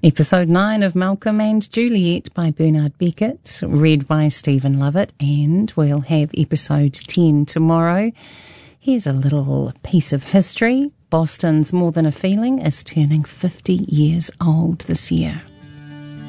Episode 9 of Malcolm and Juliet by Bernard Beckett, read by Stephen Lovett, and we'll have episode 10 tomorrow. Here's a little piece of history. Boston's More Than a Feeling is turning 50 years old this year.